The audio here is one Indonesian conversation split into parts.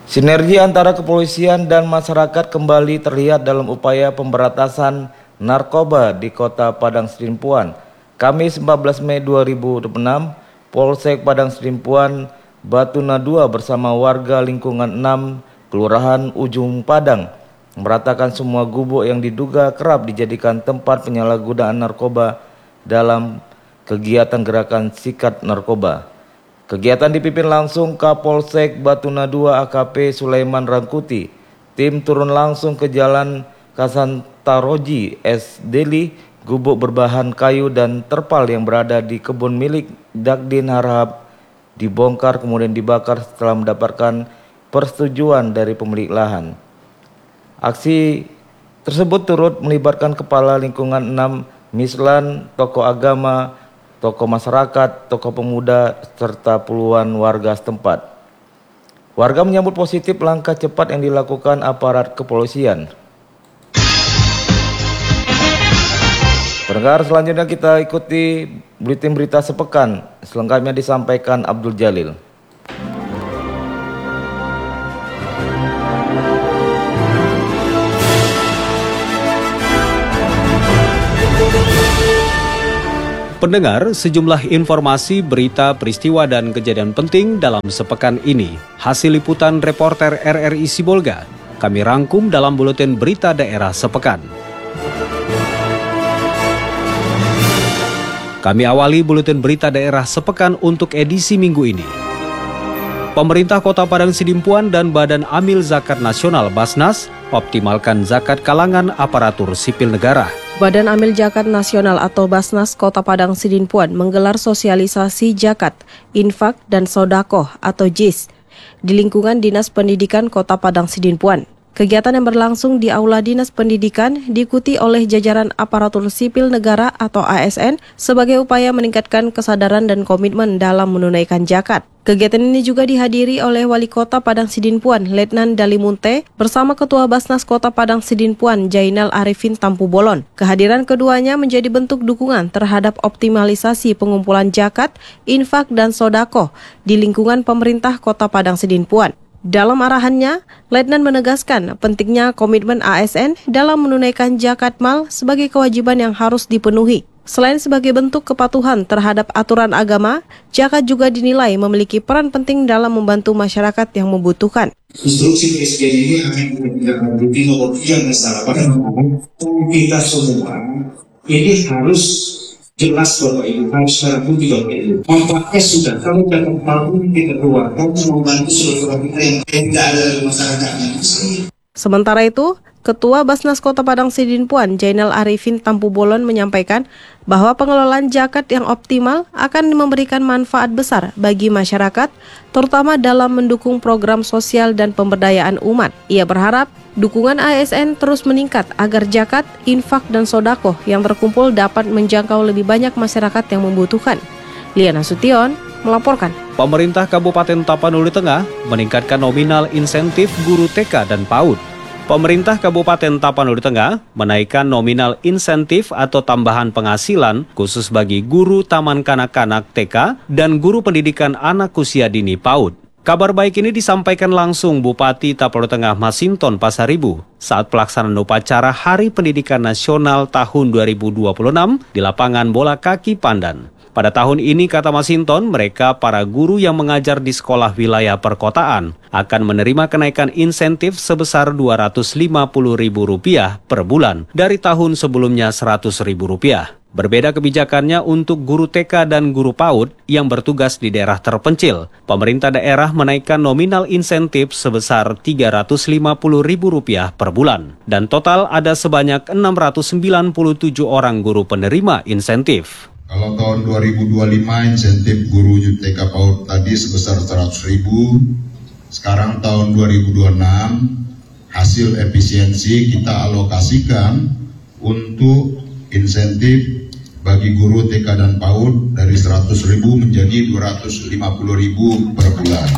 Sinergi antara kepolisian dan masyarakat kembali terlihat dalam upaya pemberantasan narkoba di Kota Padang Sidimpuan. Kamis 14 Mei 2006, Polsek Padang Sidimpuan Batuna II bersama warga lingkungan 6 Kelurahan Ujung Padang meratakan semua gubuk yang diduga kerap dijadikan tempat penyalahgunaan narkoba dalam kegiatan gerakan sikat narkoba. Kegiatan dipimpin langsung Kapolsek Batuna II AKP Sulaiman Rangkuti. Tim turun langsung ke Jalan Kasantaroji S. Deli, gubuk berbahan kayu dan terpal yang berada di kebun milik Dakdin Harahap dibongkar kemudian dibakar setelah mendapatkan persetujuan dari pemilik lahan. Aksi tersebut turut melibatkan kepala lingkungan 6 Mislan, tokoh agama, tokoh masyarakat, tokoh pemuda, serta puluhan warga setempat. Warga menyambut positif langkah cepat yang dilakukan aparat kepolisian. Pendengar, selanjutnya kita ikuti buletin berita sepekan. Selengkapnya disampaikan Abdul Jalil. Pendengar, sejumlah informasi, berita, peristiwa, dan kejadian penting dalam sepekan ini. Hasil liputan reporter RRI Sibolga. Kami rangkum dalam buletin berita daerah sepekan. Kami awali buletin berita daerah sepekan untuk edisi minggu ini. Pemerintah Kota Padang Sidimpuan dan Badan Amil Zakat Nasional Basnas optimalkan zakat kalangan aparatur sipil negara. Badan Amil Zakat Nasional atau Basnas Kota Padang Sidimpuan menggelar sosialisasi zakat, infak, dan sodakoh atau JIS di lingkungan Dinas Pendidikan Kota Padang Sidimpuan. Kegiatan yang berlangsung di Aula Dinas Pendidikan diikuti oleh jajaran aparatur sipil negara atau ASN sebagai upaya meningkatkan kesadaran dan komitmen dalam menunaikan zakat. Kegiatan ini juga dihadiri oleh Wali Kota Padang Sidimpuan, Letnan Dalimunte, bersama Ketua Basnas Kota Padang Sidimpuan, Jainal Arifin Tampu Bolon. Kehadiran keduanya menjadi bentuk dukungan terhadap optimalisasi pengumpulan zakat, infak, dan sodakoh di lingkungan pemerintah Kota Padang Sidimpuan. Dalam arahannya, Letnan menegaskan pentingnya komitmen ASN dalam menunaikan zakat mal sebagai kewajiban yang harus dipenuhi. Selain sebagai bentuk kepatuhan terhadap aturan agama, zakat juga dinilai memiliki peran penting dalam membantu masyarakat yang membutuhkan. Instruksi Presiden ini akan menjadi bukti nomor 3 masalah pada kita semua ini harus jelas bahwa itu harus secara bukti bahwa itu manfaatnya sudah kalau dapat mampu kita keluarkan membantu seluruh kita yang tidak ada di masyarakatnya. Sementara itu, Ketua Basnas Kota Padang Sidimpuan, Jainal Arifin Tampu Bolon menyampaikan bahwa pengelolaan zakat yang optimal akan memberikan manfaat besar bagi masyarakat, terutama dalam mendukung program sosial dan pemberdayaan umat. Ia berharap dukungan ASN terus meningkat agar zakat, infak, dan sodakoh yang terkumpul dapat menjangkau lebih banyak masyarakat yang membutuhkan. Liana Sution melaporkan. Pemerintah Kabupaten Tapanuli Tengah meningkatkan nominal insentif guru TK dan PAUD. Pemerintah Kabupaten Tapanuli Tengah menaikkan nominal insentif atau tambahan penghasilan khusus bagi guru taman kanak-kanak TK dan guru pendidikan anak usia dini PAUD. Kabar baik ini disampaikan langsung Bupati Tapanuli Tengah Masinton Pasaribu saat pelaksanaan upacara Hari Pendidikan Nasional tahun 2026 di lapangan bola kaki Pandan. Pada tahun ini, kata Masinton, mereka para guru yang mengajar di sekolah wilayah perkotaan akan menerima kenaikan insentif sebesar Rp250.000 per bulan dari tahun sebelumnya Rp100.000. Berbeda kebijakannya untuk guru TK dan guru PAUD yang bertugas di daerah terpencil. Pemerintah daerah menaikkan nominal insentif sebesar Rp350.000 per bulan. Dan total ada sebanyak 697 orang guru penerima insentif. Kalau tahun 2025 insentif guru TK PAUD tadi sebesar 100.000, sekarang tahun 2026 hasil efisiensi kita alokasikan untuk insentif bagi guru TK dan PAUD dari 100.000 menjadi 250.000 per bulan.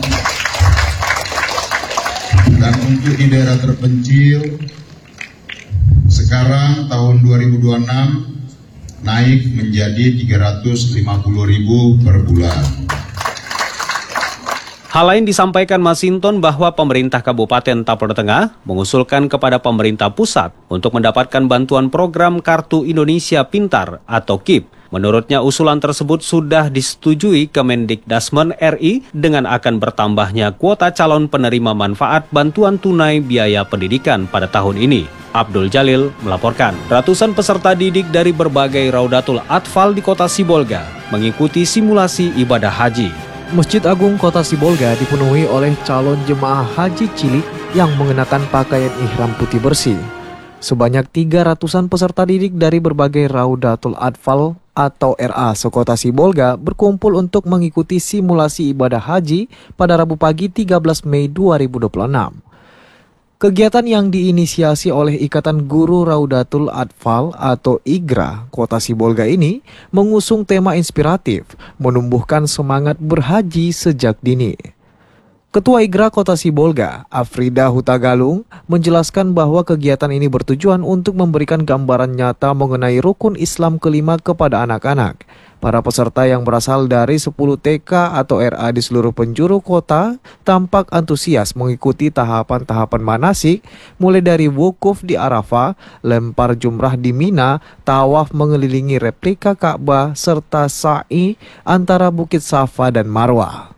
Dan untuk di daerah terpencil, sekarang tahun 2026 naik menjadi 350.000 per bulan. Hal lain disampaikan Masinton bahwa pemerintah Kabupaten Tapal Tengah mengusulkan kepada pemerintah pusat untuk mendapatkan bantuan program Kartu Indonesia Pintar atau KIP. Menurutnya usulan tersebut sudah disetujui Kemendikdasmen RI dengan akan bertambahnya kuota calon penerima manfaat bantuan tunai biaya pendidikan pada tahun ini. Abdul Jalil melaporkan, ratusan peserta didik dari berbagai Raudatul Atfal di Kota Sibolga mengikuti simulasi ibadah haji. Masjid Agung Kota Sibolga dipenuhi oleh calon jemaah haji cilik yang mengenakan pakaian ihram putih bersih. Sebanyak 300-an peserta didik dari berbagai Raudatul Atfal atau RA sekota Sibolga berkumpul untuk mengikuti simulasi ibadah haji pada Rabu pagi 13 Mei 2026. Kegiatan yang diinisiasi oleh Ikatan Guru Raudatul Atfal atau IGRA Kota Sibolga ini mengusung tema inspiratif, menumbuhkan semangat berhaji sejak dini. Ketua IGRA Kota Sibolga, Afrida Hutagalung, menjelaskan bahwa kegiatan ini bertujuan untuk memberikan gambaran nyata mengenai rukun Islam kelima kepada anak-anak. Para peserta yang berasal dari 10 TK atau RA di seluruh penjuru kota tampak antusias mengikuti tahapan-tahapan manasik, mulai dari wukuf di Arafah, lempar jumrah di Mina, tawaf mengelilingi replika Ka'bah, serta sa'i antara Bukit Safa dan Marwah.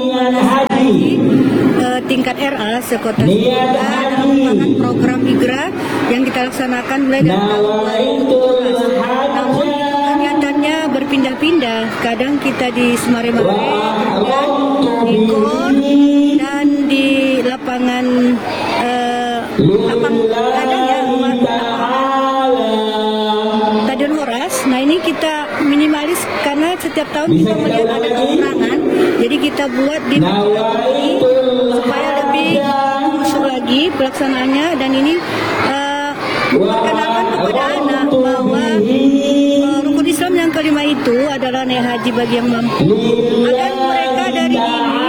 Tingkat RA sekota Sibolga merupakan program IGRA yang kita laksanakan mulai dari tahun 2017. Namun kegiatannya berpindah-pindah. Kadang kita di Semare-Mare, kemudian di KON dan di lapangan Stadion Horas. Nah ini kita minimalis karena setiap tahun kita melihat ada kekurangan. Jadi kita buat di supaya lebih khusyuk lagi pelaksanaannya, dan ini perkenalkan kepada anak bahwa rukun Islam yang kelima itu adalah naik haji bagi yang mampu, agar mereka dari dini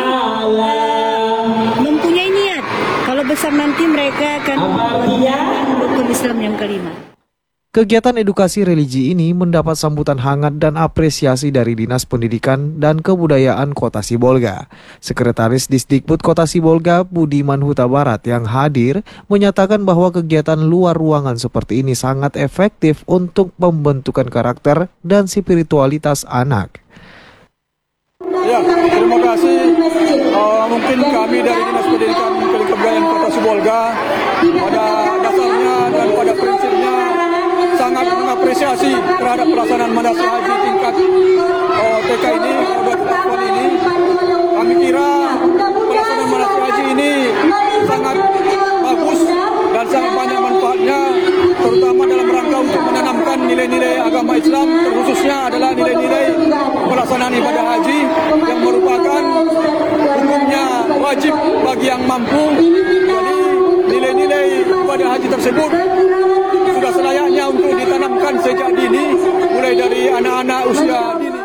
mempunyai niat kalau besar nanti mereka akan melakukan rukun Islam yang kelima. Kegiatan edukasi religi ini mendapat sambutan hangat dan apresiasi dari Dinas Pendidikan dan Kebudayaan Kota Sibolga. Sekretaris Disdikbud Kota Sibolga, Budiman Huta Barat, yang hadir menyatakan bahwa kegiatan luar ruangan seperti ini sangat efektif untuk pembentukan karakter dan spiritualitas anak. Ya, terima kasih. Mungkin kami dari Dinas Pendidikan dan Kebudayaan Kota Sibolga pada dasarnya dan pada prinsipnya sangat mengapresiasi terhadap pelaksanaan manasik haji tingkat TK ini, Raudatul ini. Kami kira pelaksanaan manasik haji ini sangat bagus dan sangat banyak manfaatnya, terutama dalam rangka untuk menanamkan nilai-nilai agama Islam, terkhususnya adalah nilai-nilai pelaksanaan ibadah haji yang merupakan hukumnya wajib bagi yang mampu. Jadi nilai-nilai ibadah haji tersebut sudah selayaknya untuk ditanamkan sejak dini, mulai dari anak-anak usia dini.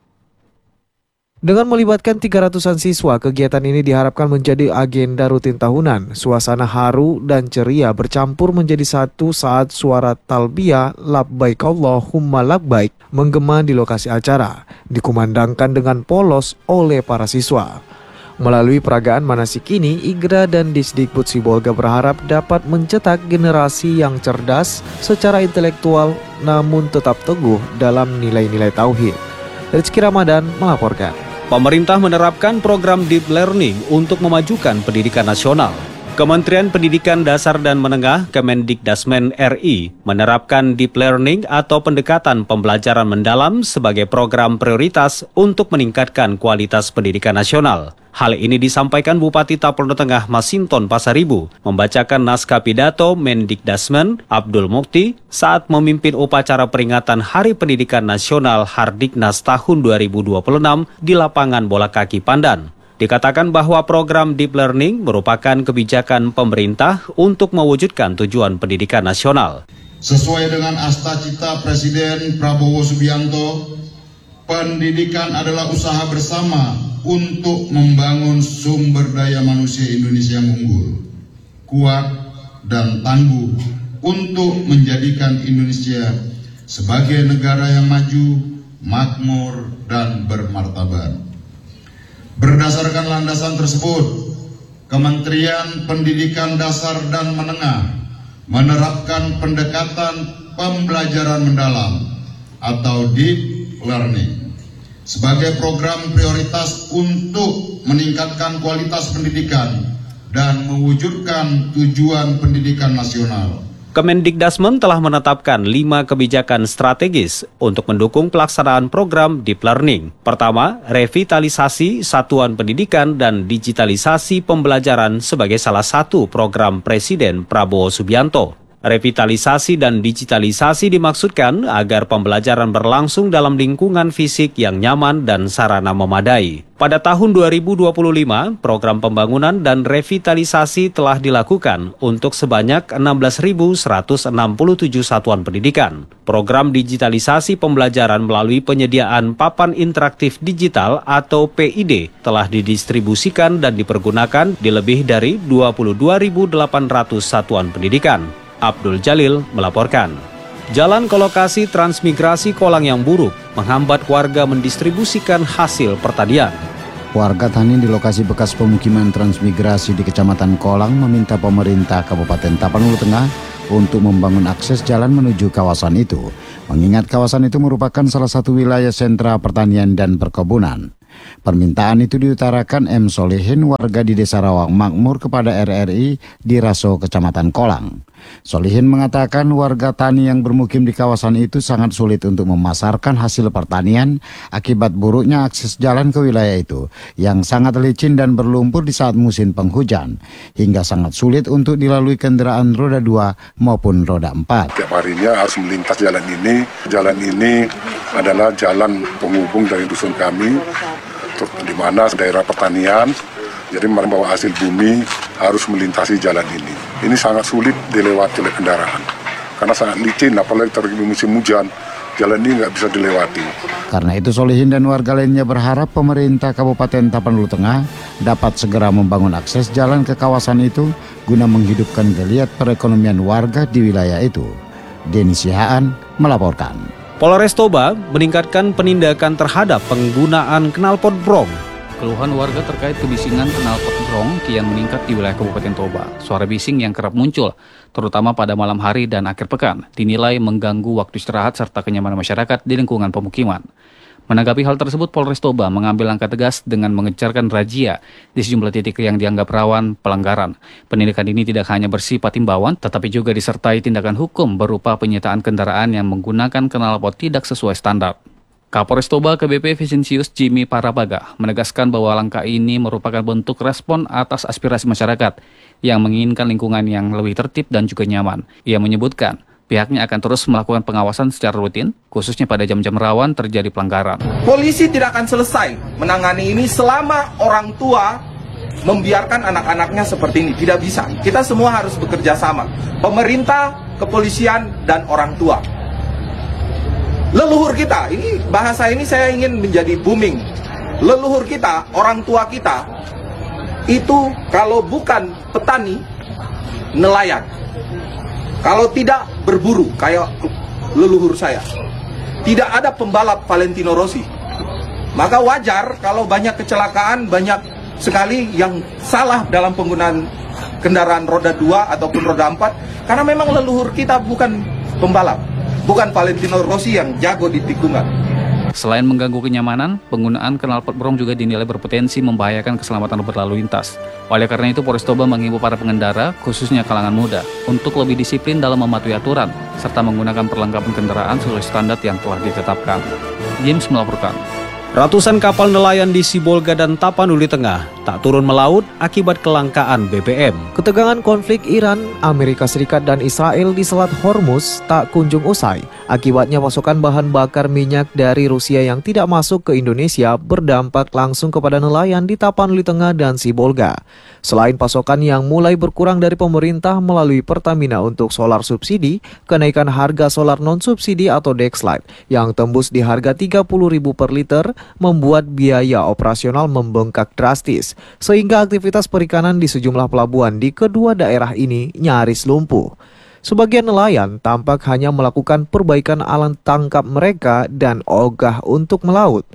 Dengan melibatkan 300-an siswa, kegiatan ini diharapkan menjadi agenda rutin tahunan. Suasana haru dan ceria bercampur menjadi satu saat suara talbiyah labbaik Allahumma labbaik menggema di lokasi acara, dikumandangkan dengan polos oleh para siswa. Melalui peragaan manasik ini, IGRA dan Disdikbud Sibolga berharap dapat mencetak generasi yang cerdas secara intelektual namun tetap teguh dalam nilai-nilai tauhid. Rizky Ramadan melaporkan. Pemerintah menerapkan program Deep Learning untuk memajukan pendidikan nasional. Kementerian Pendidikan Dasar dan Menengah Kemendikdasmen RI menerapkan Deep Learning atau pendekatan pembelajaran mendalam sebagai program prioritas untuk meningkatkan kualitas pendidikan nasional. Hal ini disampaikan Bupati Tapal Tengah Masinton Pasaribu membacakan naskah pidato Mendikdasmen Abdul Mukti saat memimpin upacara peringatan Hari Pendidikan Nasional Hardiknas tahun 2026 di lapangan bola kaki Pandan. Dikatakan bahwa program Deep Learning merupakan kebijakan pemerintah untuk mewujudkan tujuan pendidikan nasional. Sesuai dengan asta-cita Presiden Prabowo Subianto, pendidikan adalah usaha bersama untuk membangun sumber daya manusia Indonesia yang unggul, kuat, dan tangguh untuk menjadikan Indonesia sebagai negara yang maju, makmur, dan bermartabat. Berdasarkan landasan tersebut, Kementerian Pendidikan Dasar dan Menengah menerapkan pendekatan pembelajaran mendalam atau deep learning sebagai program prioritas untuk meningkatkan kualitas pendidikan dan mewujudkan tujuan pendidikan nasional. Kemendikdasmen telah menetapkan 5 kebijakan strategis untuk mendukung pelaksanaan program Deep Learning. Pertama, revitalisasi satuan pendidikan dan digitalisasi pembelajaran sebagai salah satu program Presiden Prabowo Subianto. Revitalisasi dan digitalisasi dimaksudkan agar pembelajaran berlangsung dalam lingkungan fisik yang nyaman dan sarana memadai. Pada tahun 2025, program pembangunan dan revitalisasi telah dilakukan untuk sebanyak 16.167 satuan pendidikan. Program digitalisasi pembelajaran melalui penyediaan papan interaktif digital atau PID telah didistribusikan dan dipergunakan di lebih dari 22.800 satuan pendidikan. Abdul Jalil melaporkan. Jalan ke lokasi transmigrasi kolang yang buruk menghambat warga mendistribusikan hasil pertanian. Warga tani di lokasi bekas pemukiman transmigrasi di Kecamatan Kolang meminta pemerintah Kabupaten Tapanuli Tengah untuk membangun akses jalan menuju kawasan itu, mengingat kawasan itu merupakan salah satu wilayah sentra pertanian dan perkebunan. Permintaan itu diutarakan M. Solihin, warga di Desa Rawang Makmur kepada RRI di Raso, Kecamatan Kolang. Solihin mengatakan warga tani yang bermukim di kawasan itu sangat sulit untuk memasarkan hasil pertanian akibat buruknya akses jalan ke wilayah itu yang sangat licin dan berlumpur di saat musim penghujan, hingga sangat sulit untuk dilalui kendaraan roda 2 maupun roda 4. Tiap harinya harus melintas jalan ini. Jalan ini adalah jalan penghubung dari dusun kami, di mana daerah pertanian, jadi membawa hasil bumi harus melintasi jalan ini. Ini sangat sulit dilewati oleh kendaraan, karena sangat licin, apalagi terjadi musim hujan, jalan ini nggak bisa dilewati. Karena itu Solihin dan warga lainnya berharap pemerintah Kabupaten Tapanuli Tengah dapat segera membangun akses jalan ke kawasan itu guna menghidupkan geliat perekonomian warga di wilayah itu. Denny Sihaan melaporkan. Polres Toba meningkatkan penindakan terhadap penggunaan knalpot brong. Keluhan warga terkait kebisingan knalpot brong kian meningkat di wilayah Kabupaten Toba. Suara bising yang kerap muncul, terutama pada malam hari dan akhir pekan, dinilai mengganggu waktu istirahat serta kenyamanan masyarakat di lingkungan pemukiman. Menanggapi hal tersebut, Polres Toba mengambil langkah tegas dengan mengejarkan razia di sejumlah titik yang dianggap rawan pelanggaran. Penindakan ini tidak hanya bersifat himbauan, tetapi juga disertai tindakan hukum berupa penyitaan kendaraan yang menggunakan knalpot tidak sesuai standar. Kapolres Toba KBP Vincentius Jimmy Parabaga menegaskan bahwa langkah ini merupakan bentuk respon atas aspirasi masyarakat yang menginginkan lingkungan yang lebih tertib dan juga nyaman. Ia menyebutkan, pihaknya akan terus melakukan pengawasan secara rutin, khususnya pada jam-jam rawan terjadi pelanggaran. Polisi tidak akan selesai menangani ini selama orang tua membiarkan anak-anaknya seperti ini. Tidak bisa. Kita semua harus bekerja sama. Pemerintah, kepolisian, dan orang tua. Leluhur kita, ini bahasa ini saya ingin menjadi booming. Leluhur kita, orang tua kita, itu kalau bukan petani, nelayan. Kalau tidak berburu, kayak leluhur saya. Tidak ada pembalap Valentino Rossi. Maka wajar kalau banyak kecelakaan, banyak sekali yang salah dalam penggunaan kendaraan roda 2 ataupun roda 4. Karena memang leluhur kita bukan pembalap. Bukan Valentino Rossi yang jago di tikungan. Selain mengganggu kenyamanan, penggunaan knalpot brong juga dinilai berpotensi membahayakan keselamatan berlalu lintas. Oleh karena itu, Polres Toba mengimbau para pengendara, khususnya kalangan muda, untuk lebih disiplin dalam mematuhi aturan, serta menggunakan perlengkapan kendaraan sesuai standar yang telah ditetapkan. James melaporkan. Ratusan kapal nelayan di Sibolga dan Tapanuli Tengah tak turun melaut akibat kelangkaan BBM. Ketegangan konflik Iran, Amerika Serikat dan Israel di Selat Hormuz tak kunjung usai. Akibatnya pasokan bahan bakar minyak dari Rusia yang tidak masuk ke Indonesia berdampak langsung kepada nelayan di Tapanuli Tengah dan Sibolga. Selain pasokan yang mulai berkurang dari pemerintah melalui Pertamina untuk solar subsidi, kenaikan harga solar non-subsidi atau Dexlight yang tembus di harga Rp30.000 per liter membuat biaya operasional membengkak drastis, sehingga aktivitas perikanan di sejumlah pelabuhan di kedua daerah ini nyaris lumpuh. Sebagian nelayan tampak hanya melakukan perbaikan alat tangkap mereka dan ogah untuk melaut.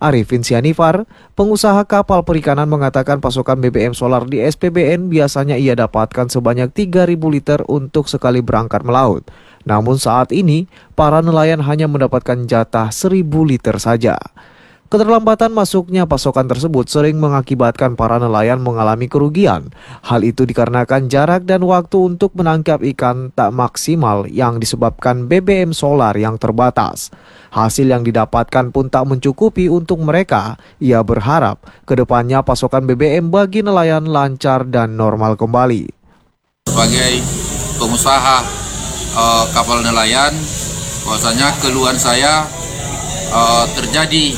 Arifin Sianifar, pengusaha kapal perikanan mengatakan pasokan BBM solar di SPBN biasanya ia dapatkan sebanyak 3.000 liter untuk sekali berangkat melaut. Namun saat ini, para nelayan hanya mendapatkan jatah 1.000 liter saja. Keterlambatan masuknya pasokan tersebut sering mengakibatkan para nelayan mengalami kerugian. Hal itu dikarenakan jarak dan waktu untuk menangkap ikan tak maksimal yang disebabkan BBM solar yang terbatas. Hasil yang didapatkan pun tak mencukupi untuk mereka. Ia berharap kedepannya pasokan BBM bagi nelayan lancar dan normal kembali. Sebagai pengusaha kapal nelayan, bahwasanya keluhan saya terjadi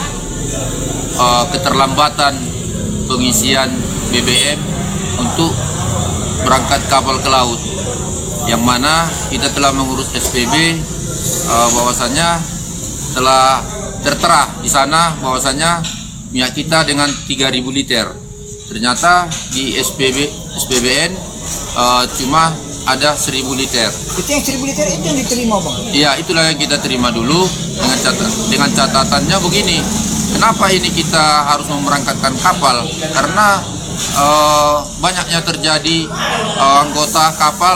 keterlambatan pengisian BBM untuk berangkat kapal ke laut, yang mana kita telah mengurus SPB, bahwasanya telah tertera di sana bahwasanya minyak kita dengan 3.000 liter. Ternyata di SPBN cuma ada 1.000 liter. Itu yang 1.000 liter itu yang diterima, Bang? Iya, itulah yang kita terima dulu dengan catatannya begini. Kenapa ini kita harus memberangkatkan kapal? Karena banyaknya terjadi anggota kapal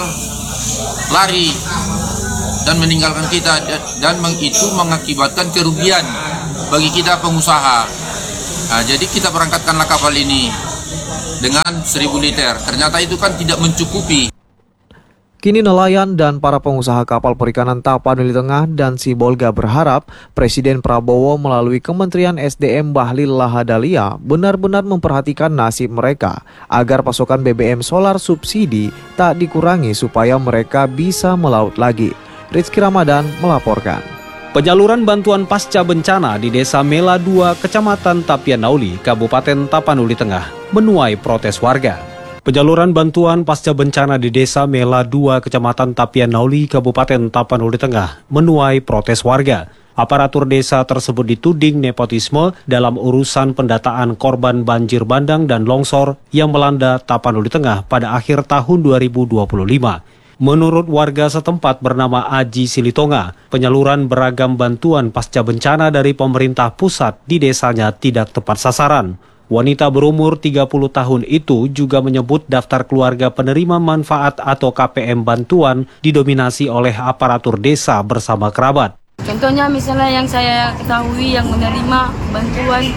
lari dan meninggalkan kita, dan itu mengakibatkan kerugian bagi kita pengusaha. Nah, jadi kita berangkatkanlah kapal ini dengan 1.000 liter. Ternyata itu kan tidak mencukupi. Kini nelayan dan para pengusaha kapal perikanan Tapanuli Tengah dan Sibolga berharap Presiden Prabowo melalui Kementerian SDM Bahlil Lahadalia benar-benar memperhatikan nasib mereka agar pasokan BBM solar subsidi tak dikurangi supaya mereka bisa melaut lagi. Rizky Ramadan melaporkan. Penyaluran bantuan pasca bencana di Desa Mela 2, Kecamatan Tapianauli, Kabupaten Tapanuli Tengah menuai protes warga. Penyaluran bantuan pasca bencana di Desa Mela 2, Kecamatan Tapianauli, Kabupaten Tapanuli Tengah menuai protes warga. Aparatur desa tersebut dituding nepotisme dalam urusan pendataan korban banjir bandang dan longsor yang melanda Tapanuli Tengah pada akhir tahun 2025. Menurut warga setempat bernama Aji Silitonga, penyaluran beragam bantuan pasca bencana dari pemerintah pusat di desanya tidak tepat sasaran. Wanita berumur 30 tahun itu juga menyebut daftar keluarga penerima manfaat atau KPM bantuan didominasi oleh aparatur desa bersama kerabat. Contohnya misalnya yang saya ketahui yang menerima bantuan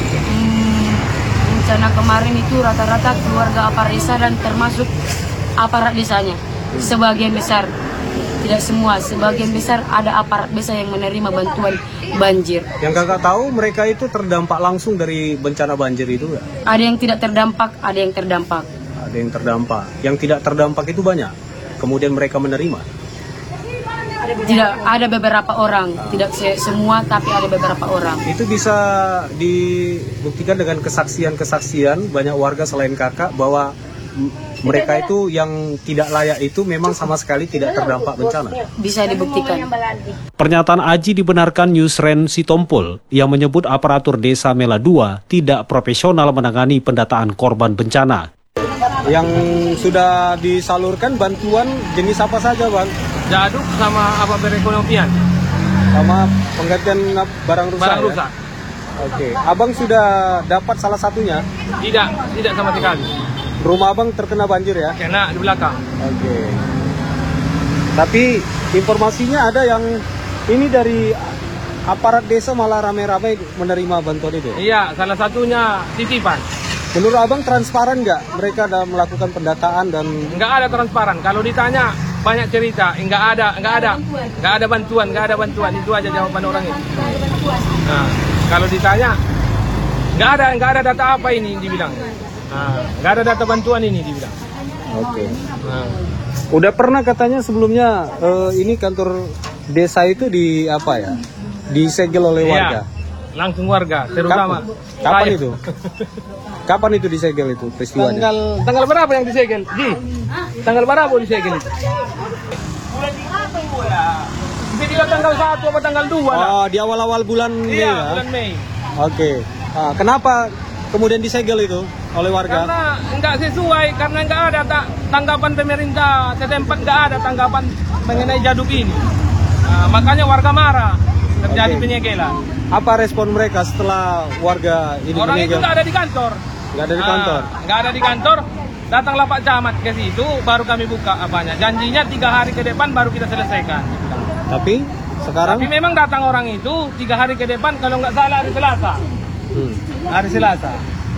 bencana kemarin itu rata-rata keluarga aparat desa dan termasuk aparat desanya. Sebagian besar, tidak semua, sebagian besar ada aparat desa yang menerima bantuan banjir. Yang kakak tahu mereka itu terdampak langsung dari bencana banjir itu nggak? Ada yang tidak terdampak, ada yang terdampak. Ada yang terdampak. Yang tidak terdampak itu banyak. Kemudian mereka menerima. Tidak, ada beberapa orang, tidak semua tapi ada beberapa orang. Itu bisa dibuktikan dengan kesaksian-kesaksian banyak warga selain kakak bahwa mereka itu yang tidak layak itu memang sama sekali tidak terdampak bencana. Bisa dibuktikan. Pernyataan Aji dibenarkan Yusren Sitompul yang menyebut aparatur Desa Mela 2 tidak profesional menangani pendataan korban bencana. Yang sudah disalurkan bantuan jenis apa saja, Bang? Jaduk sama apa perekonomian. Sama penggantian barang rusak. Barang rusak. Ya? Oke. Abang sudah dapat salah satunya? Tidak sama sekali. Rumah abang terkena banjir ya? Kena di belakang. Oke. Tapi informasinya ada yang ini dari aparat desa malah rame-rame menerima bantuan itu? Iya, salah satunya titipan. Menurut abang transparan nggak mereka dalam melakukan pendataan dan? Nggak ada transparan. Kalau ditanya banyak cerita, nggak ada bantuan, itu aja jawaban orang itu. Nah, kalau ditanya nggak ada data apa ini dibilang. Nggak ada data bantuan ini dibilang. Oke. Udah pernah katanya sebelumnya ini kantor desa itu disegel oleh warga. Langsung warga, terutama. Kapan itu? Kapan itu disegel itu peristiwanya? Tanggal berapa yang disegel? Tanggal berapa disegel itu? Video tanggal 1 atau tanggal 2 lah. Oh, di awal-awal bulan Mei ya? Bulan Mei. Oke. Kenapa kemudian disegel itu oleh warga? Karena nggak sesuai, karena nggak ada tanggapan pemerintah setempat, nggak ada tanggapan mengenai jaduk ini. Makanya warga marah, terjadi penyegelan. Apa respon mereka setelah warga ini? Orang itu nggak ada di kantor. Nggak ada di kantor? Nggak ada di kantor. Datanglah Pak Camat ke situ, baru kami buka apanya. Janjinya 3 hari ke depan baru kita selesaikan. Tapi sekarang? Tapi memang datang orang itu 3 hari ke depan, kalau nggak salah hari Selasa. Hari Selasa.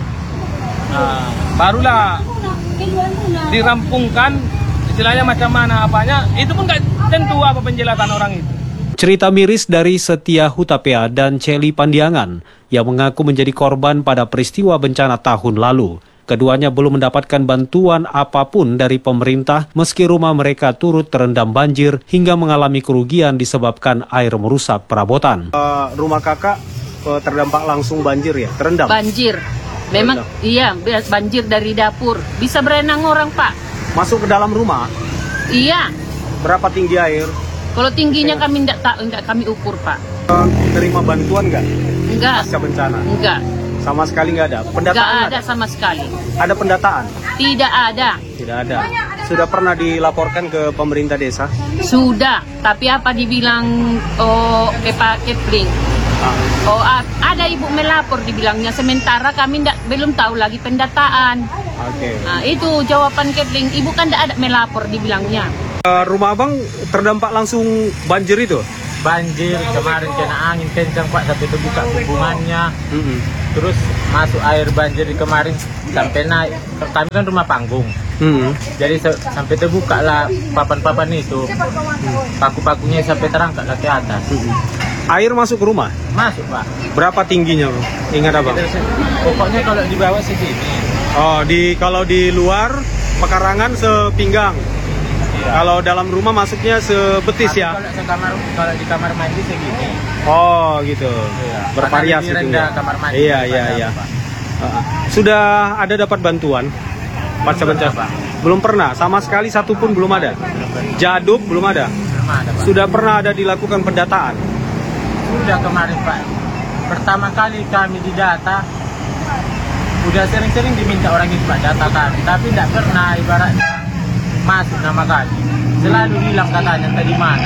Nah, barulah dirampungkan istilahnya macam mana apanya. Itu pun nggak tentu apa penjelasan orang itu. Cerita miris dari Setia Hutapea dan Celi Pandiangan yang mengaku menjadi korban pada peristiwa bencana tahun lalu. Keduanya belum mendapatkan bantuan apapun dari pemerintah meski rumah mereka turut terendam banjir hingga mengalami kerugian disebabkan air merusak perabotan. Rumah kakak terdampak langsung banjir ya? Terendam? Banjir. Memang iya, banjir dari dapur. Bisa berenang orang, Pak. Masuk ke dalam rumah? Iya. Berapa tinggi air? Kalau tingginya kami enggak kami ukur, Pak. Terima bantuan nggak? Enggak. Pasca bencana? Enggak. Sama sekali nggak ada? Pendataan nggak ada sama sekali. Ada pendataan? Tidak ada. Tidak ada. Sudah pernah dilaporkan ke pemerintah desa? Sudah, tapi apa dibilang Pak Kepling? Ada ibu melapor dibilangnya, sementara kami belum tahu lagi pendataan. Oke. Nah, itu jawaban Kepling, ibu kan tidak ada melapor dibilangnya. Rumah abang terdampak langsung banjir itu? Banjir kemarin kena angin kencang Pak, sampai terbuka hubungannya. Terus masuk air banjir kemarin sampai naik. Kami kan rumah panggung. Jadi sampai terbuka lah papan-papan itu. Paku-pakunya sampai terangkat ke atas. Air masuk ke rumah? Masuk Pak. Berapa tingginya Bang? Ingat abang? Pokoknya kalau di bawah segini. Kalau di luar pekarangan sepinggang. Kalau dalam rumah masuknya sebetis ya? Kalau di kamar mandi segini. Oh gitu. Iya. Bervariasi itu ya. Kamar mandi. Iya. Sudah ada dapat bantuan pasca bencana? Belum pernah, sama sekali satu pun belum ada. Jaduk belum ada. Sudah pernah ada dilakukan pendataan? Sudah kemarin Pak. Pertama kali kami didata. Udah sering-sering diminta orang itu Pak data kami, tapi tidak pernah ibaratnya masuk nama kami. Selalu hilang katanya entah di mana.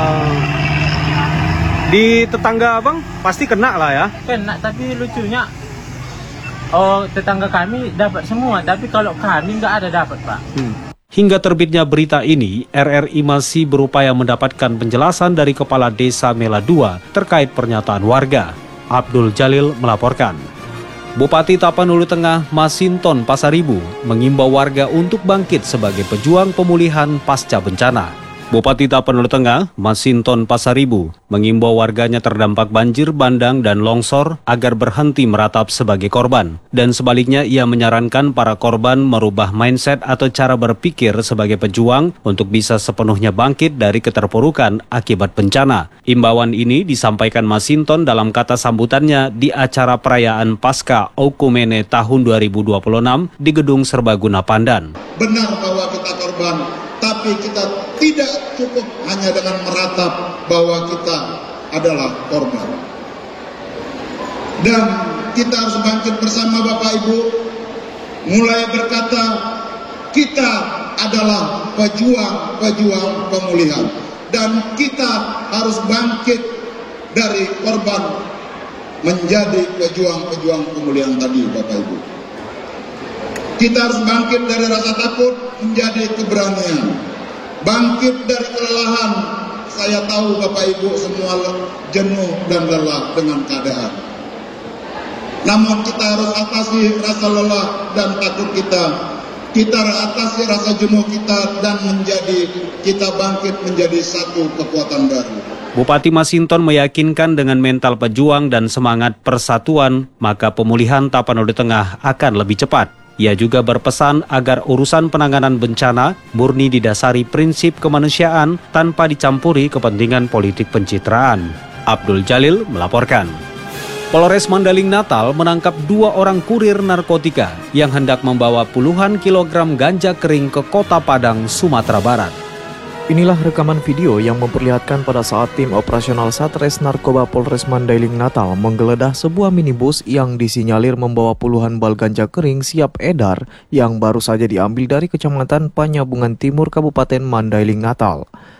Di tetangga abang pasti kena lah ya? Kena, tapi lucunya tetangga kami dapat semua, tapi kalau kami nggak ada dapat Pak. Hingga terbitnya berita ini, RRI masih berupaya mendapatkan penjelasan dari Kepala Desa Mela II terkait pernyataan warga. Abdul Jalil melaporkan. Bupati Tapanuli Tengah Masinton Pasaribu mengimbau warga untuk bangkit sebagai pejuang pemulihan pasca bencana. Bupati Tapanuli Tengah Masinton Pasaribu mengimbau warganya terdampak banjir bandang dan longsor agar berhenti meratap sebagai korban. Dan sebaliknya ia menyarankan para korban merubah mindset atau cara berpikir sebagai pejuang untuk bisa sepenuhnya bangkit dari keterpurukan akibat bencana. Imbauan ini disampaikan Masinton dalam kata sambutannya di acara perayaan Pasca Okumene tahun 2026 di Gedung Serbaguna Pandan. Benar bahwa kita korban, tapi kita tidak cukup hanya dengan meratap bahwa kita adalah korban. Dan kita harus bangkit bersama Bapak Ibu, mulai berkata kita adalah pejuang pemulihan. Dan kita harus bangkit dari korban menjadi pejuang pemulihan tadi Bapak Ibu. Kita harus bangkit dari rasa takut menjadi keberanian. Bangkit dari kelelahan. Saya tahu Bapak Ibu semua jenuh dan lelah dengan keadaan. Namun kita harus atasi rasa lelah dan takut kita. Kita atasi rasa jenuh kita dan kita bangkit menjadi satu kekuatan baru. Bupati Masinton meyakinkan dengan mental pejuang dan semangat persatuan, maka pemulihan Tapanuli Tengah akan lebih cepat. Ia juga berpesan agar urusan penanganan bencana murni didasari prinsip kemanusiaan tanpa dicampuri kepentingan politik pencitraan. Abdul Jalil melaporkan. Polres Mandailing Natal menangkap 2 orang kurir narkotika yang hendak membawa puluhan kilogram ganja kering ke Kota Padang, Sumatera Barat. Inilah rekaman video yang memperlihatkan pada saat tim operasional Satres Narkoba Polres Mandailing Natal menggeledah sebuah minibus yang disinyalir membawa puluhan bal ganja kering siap edar yang baru saja diambil dari Kecamatan Panyabungan Timur, Kabupaten Mandailing Natal.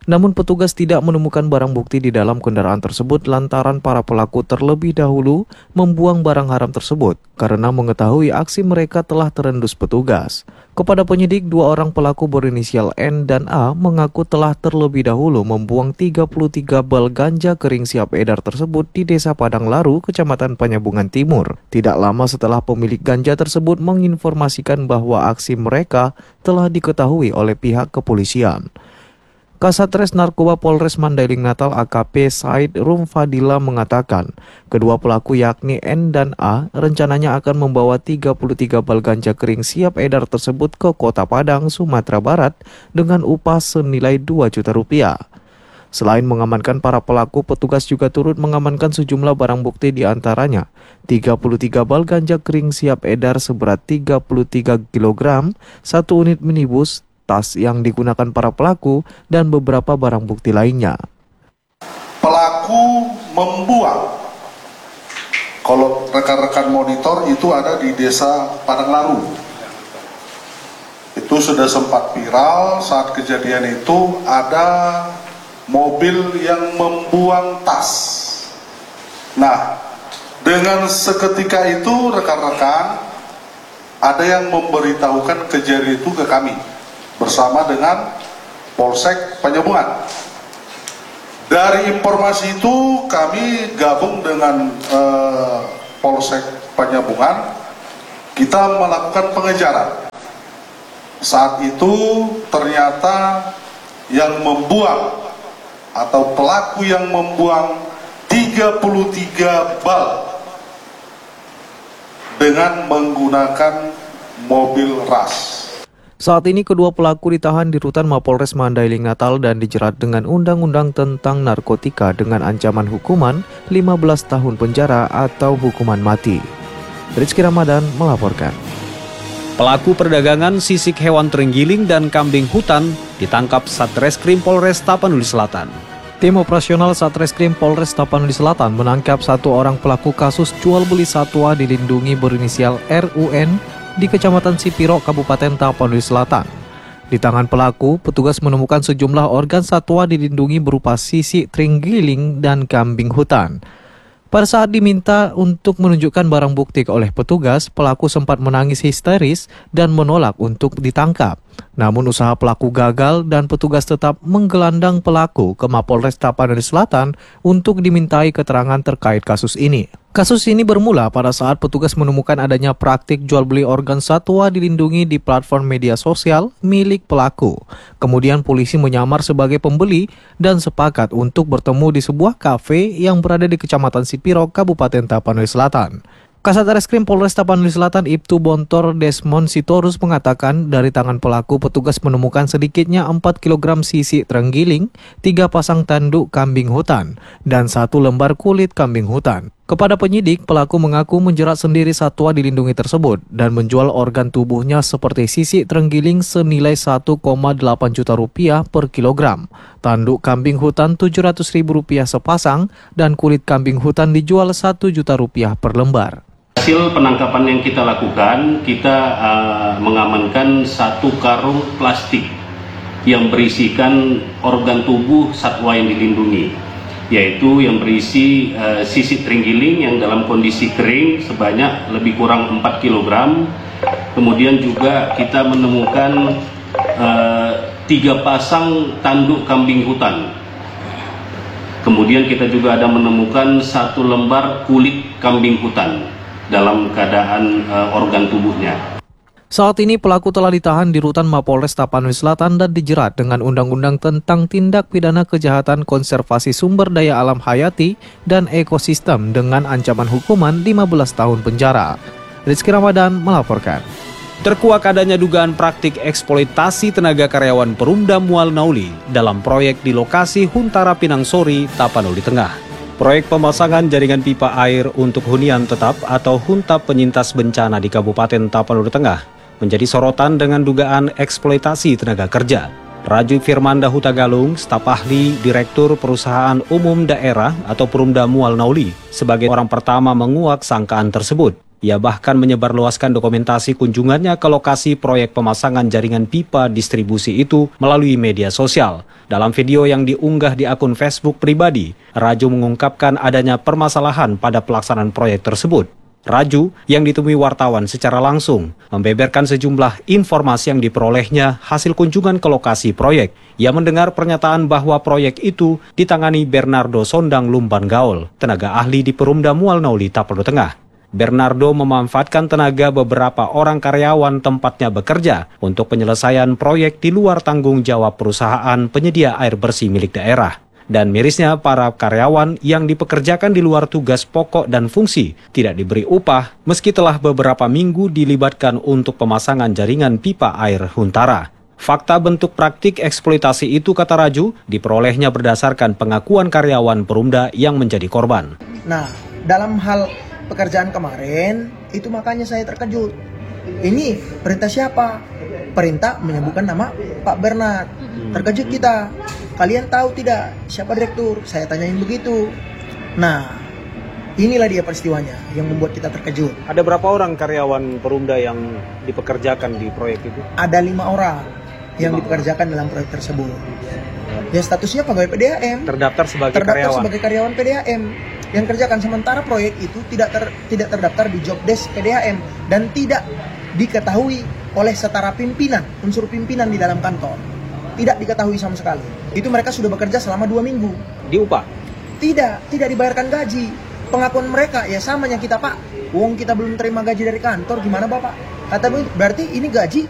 Namun petugas tidak menemukan barang bukti di dalam kendaraan tersebut lantaran para pelaku terlebih dahulu membuang barang haram tersebut karena mengetahui aksi mereka telah terendus petugas. Kepada penyidik, 2 orang pelaku berinisial N dan A mengaku telah terlebih dahulu membuang 33 bal ganja kering siap edar tersebut di Desa Padang Laru, Kecamatan Penyambungan Timur. Tidak lama setelah pemilik ganja tersebut menginformasikan bahwa aksi mereka telah diketahui oleh pihak kepolisian. Kasatres Narkoba Polres Mandailing Natal AKP Said Rumfadila mengatakan, kedua pelaku yakni N dan A rencananya akan membawa 33 bal ganja kering siap edar tersebut ke Kota Padang, Sumatera Barat dengan upah senilai 2 juta rupiah. Selain mengamankan para pelaku, petugas juga turut mengamankan sejumlah barang bukti di antaranya 33 bal ganja kering siap edar seberat 33 kg, 1 unit minibus, tas yang digunakan para pelaku, dan beberapa barang bukti lainnya. Pelaku membuang, kalau rekan-rekan monitor itu ada di Desa Padang Laru. Itu sudah sempat viral saat kejadian itu ada mobil yang membuang tas. Nah, dengan seketika itu rekan-rekan ada yang memberitahukan kejadian itu ke kami bersama dengan Polsek Penyambungan. Dari informasi itu kami gabung dengan Polsek Penyambungan, kita melakukan pengejaran. Saat itu ternyata yang membuang atau pelaku yang membuang 33 bal dengan menggunakan mobil ras. Saat ini kedua pelaku ditahan di rutan Mapolres Mandailing Natal dan dijerat dengan Undang-Undang tentang Narkotika dengan ancaman hukuman 15 tahun penjara atau hukuman mati. Rizky Ramadan melaporkan. Pelaku perdagangan sisik hewan terenggiling dan kambing hutan ditangkap Satreskrim Polres Tapanuli Selatan. Tim operasional Satreskrim Polres Tapanuli Selatan menangkap 1 orang pelaku kasus jual beli satwa dilindungi berinisial RUN di Kecamatan Sipiro, Kabupaten Tapanuli Selatan. Di tangan pelaku, petugas menemukan sejumlah organ satwa dilindungi berupa sisik terenggiling dan kambing hutan. Pada saat diminta untuk menunjukkan barang bukti oleh petugas, pelaku sempat menangis histeris dan menolak untuk ditangkap. Namun usaha pelaku gagal dan petugas tetap menggelandang pelaku ke Mapolres Tapanuli Selatan untuk dimintai keterangan terkait kasus ini. Kasus ini bermula pada saat petugas menemukan adanya praktik jual beli organ satwa dilindungi di platform media sosial milik pelaku. Kemudian polisi menyamar sebagai pembeli dan sepakat untuk bertemu di sebuah kafe yang berada di Kecamatan Sipiro, Kabupaten Tapanuli Selatan. Kasatreskrim Polres Tapanuli Selatan Ibtu Bontor Desmond Sitorus mengatakan dari tangan pelaku petugas menemukan sedikitnya 4 kg sisik terenggiling, 3 pasang tanduk kambing hutan, dan 1 lembar kulit kambing hutan. Kepada penyidik, pelaku mengaku menjerat sendiri satwa dilindungi tersebut dan menjual organ tubuhnya seperti sisik terenggiling senilai 1,8 juta rupiah per kilogram, tanduk kambing hutan Rp700.000 sepasang, dan kulit kambing hutan dijual Rp1 juta per lembar. Hasil penangkapan yang kita lakukan, kita mengamankan 1 karung plastik yang berisikan organ tubuh satwa yang dilindungi, yaitu yang berisi sisik terenggiling yang dalam kondisi kering sebanyak lebih kurang 4 kg. Kemudian juga kita menemukan 3 pasang tanduk kambing hutan. Kemudian kita juga ada menemukan 1 lembar kulit kambing hutan dalam keadaan organ tubuhnya. Saat ini pelaku telah ditahan di rutan Mapolres Tapanuli Selatan dan dijerat dengan Undang-Undang tentang Tindak Pidana Kejahatan Konservasi Sumber Daya Alam Hayati dan Ekosistem dengan ancaman hukuman 15 tahun penjara. Rizky Ramadan melaporkan. Terkuak adanya dugaan praktik eksploitasi tenaga karyawan Perumda Mual Nauli dalam proyek di lokasi Huntara Pinang Sori, Tapanuli Tengah. Proyek pemasangan jaringan pipa air untuk hunian tetap atau Huntap Penyintas Bencana di Kabupaten Tapanuli Tengah menjadi sorotan dengan dugaan eksploitasi tenaga kerja. Raju Firmanda Hutagalung, staf ahli Direktur Perusahaan Umum Daerah atau Perumda Mual Nauli, sebagai orang pertama menguak sangkaan tersebut. Ia bahkan menyebarluaskan dokumentasi kunjungannya ke lokasi proyek pemasangan jaringan pipa distribusi itu melalui media sosial. Dalam video yang diunggah di akun Facebook pribadi, Raju mengungkapkan adanya permasalahan pada pelaksanaan proyek tersebut. Raju yang ditemui wartawan secara langsung membeberkan sejumlah informasi yang diperolehnya hasil kunjungan ke lokasi proyek. Ia mendengar pernyataan bahwa proyek itu ditangani Bernardo Sondang Lumban Gaul, tenaga ahli di Perumda Mual Nauli Tapanuli Tengah. Bernardo memanfaatkan tenaga beberapa orang karyawan tempatnya bekerja untuk penyelesaian proyek di luar tanggung jawab perusahaan penyedia air bersih milik daerah. Dan mirisnya para karyawan yang dipekerjakan di luar tugas pokok dan fungsi tidak diberi upah meski telah beberapa minggu dilibatkan untuk pemasangan jaringan pipa air Huntara. Fakta bentuk praktik eksploitasi itu, kata Raju, diperolehnya berdasarkan pengakuan karyawan Perumda yang menjadi korban. Nah, dalam hal pekerjaan kemarin, itu makanya saya terkejut. Ini perintah siapa? Perintah menyebutkan nama Pak Bernard. Terkejut kita. Kalian tahu tidak siapa direktur? Saya tanyain begitu. Nah, inilah dia peristiwanya yang membuat kita terkejut. Ada berapa orang karyawan Perumda yang dipekerjakan di proyek itu? Ada 5 orang yang dipekerjakan dalam proyek tersebut. Ya, statusnya pegawai PDAM. Terdaftar sebagai karyawan PDAM yang kerjakan, sementara proyek itu tidak terdaftar di job desk PDAM dan tidak diketahui oleh setara pimpinan, unsur pimpinan di dalam kantor. Tidak diketahui sama sekali. Itu mereka sudah bekerja selama 2 minggu. Diupah? Tidak dibayarkan gaji. Pengakuan mereka ya samanya kita, Pak. Wong kita belum terima gaji dari kantor, gimana Bapak? Kata berarti ini gaji